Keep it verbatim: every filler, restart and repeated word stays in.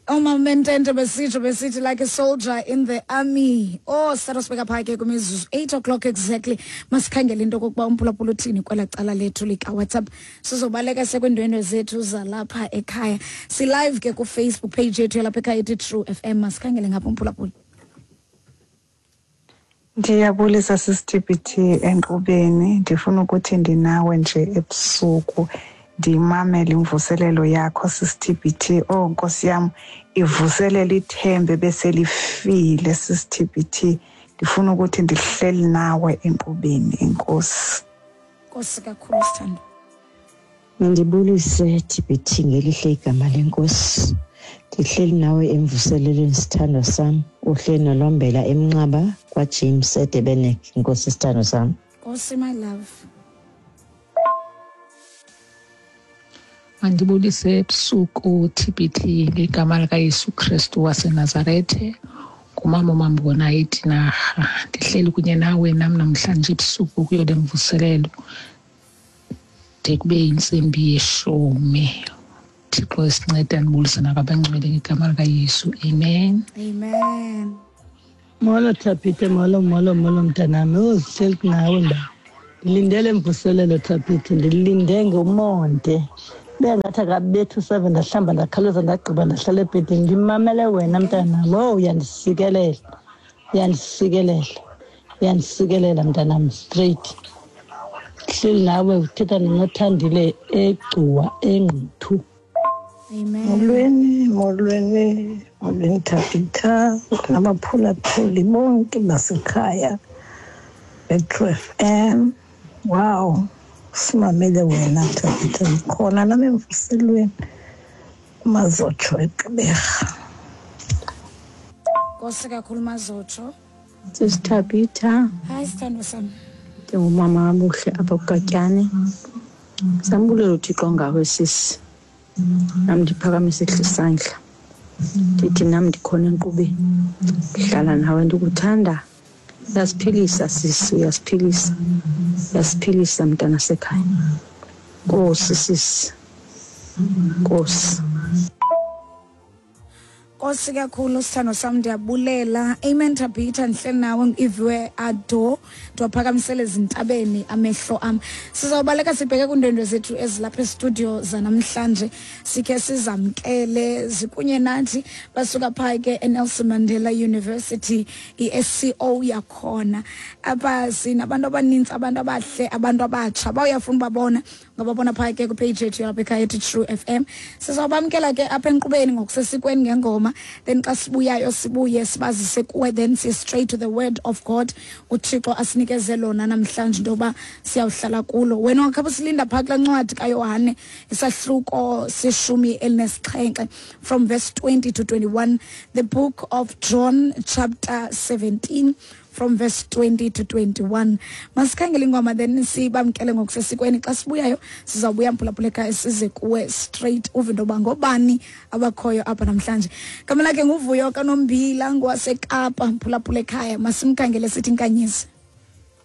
Oh, my mentente besitsho besithi like a soldier in the army. Oh, sarosbeka phake kumizuzu eight o'clock exactly. Masikhangela into kokuba umphulaphula uthini kwela cala lethu lika WhatsApp. Sizobaleka sekwindwendwe zethu zalapha ekhaya. Si live ke ku Facebook page yethu yalapha ekhaya ethi True F M. Masikhangele ngapha umphulaphula. Ndiyabulisa sisitibhithi enkqubeni, ndifuna ukuthi ndinawe nje ebusuku ndimamele imvuselelo yakho sisitibhithi. Oh Nkosi yam, ivuselela ithembe bese lifile sisitibhithi. Ndifuna ukuthi ndihleli nawe enkqubeni, Nkosi. Nkosi kakhulu sithando. Mandibulise Tibhithi ngelihle igama lenkosi. Ndihleli nawe emvuselelweni sithando sam, uhleli nolombela emnqaba kwa James eDebenek, Nkosi sithando sam. Nkosi my love. Mandibulise ebusuku Tibhithi ngegama lika Yesu Kristu waseNazarethe, kumama mambona ethi na ndihleli kunye nawe nam namhlanje ebusuku kuyo le mvuselelo de kube yintsimbi yeshumi. Thixo esinceda ndibulise nakabangcwele ngegama lika Yesu. Amen. Amen. Molo Thabithe, molo molo molo mntanami, uzihleli nawe nda. Ndilindele mvuselelo Thabithe, ndilinde ngomonde. Bengathi akabethu seven ndahlamba ndakhawuleza ndagqiba ndahlala ebhedini ndimamele wena mntanami. Oh, uyandisikelela. Uyandisikelela. Uyandisikelela mntanami straight. Hleli nawe uthetha nothandile egcuwa engqithu. Amen. Molweni, molweni, molweni Thabitha, nabaphulaphuli bonke basekhaya e-True F M. Wow, simamele wena Thabitha, khona nami emvuselweni Mazotsho eGqeberha. Nkosi kakhulu Mazotsho. Sisithabitha. Hayi sithando sami. Ngumama abuhle apha kuGatyane. Sambulela uThixo ngawe sisi. Nam ndiphakamise isandla. Ndithi nam ndikhona enkqubeni. Ndihlala nawe ndikuthanda. Uyasiphilisa sisi, uyasiphilisa. Uyasiphilisa mntana sekhaya. Nkosi sisi. Nkosi. Nkosi kakhulu sithando sami, ndiyabulela. Amen Thabitha, ndihleli nawe ngiviwe ado ndiwaphakamisele ezintabeni amehlo am. Sizawubaleka sibheke kundwendwe zethu ezilapha estudio zanamhlanje, sikhe sizamkele zikunye nathi basuka phaa ke eNelson Mandela University, i-S C O yakhona. Apha sinabantu abaninzi, abantu abahle, abantu abatsha bawuyafuna babona ngababona phaa ke kupage yethu yalapha ekhaya ethi True F M. Sizawubamkela ke apha enkqubeni ngokusesikweni ngengoma, then xa sibuyayo sibuye sibazise kuwe, then si straight to the word of God. uThixo asinikeze lona namhlanje ndoba siyawuhlala kulo. Wena wakhapha silinda phaa kula ncwadi kaYohane isahluko seshumi elinesixhenxe from verse twenty to twenty-one, the book of John chapter seventeen from verse twenty to twenty-one. Masikhangele ingoma then sibamkele ngokusesikweni. Xa sibuyayo sizawubuya mphulaphula ekhaya size kuwe straight uve ndoba ngobani abakhoyo apha namhlanje. Gama lakhe nguVuyo kaNombila ngowaseKapa, mphulaphula ekhaya. Masimkhangele sithi inkanyezi.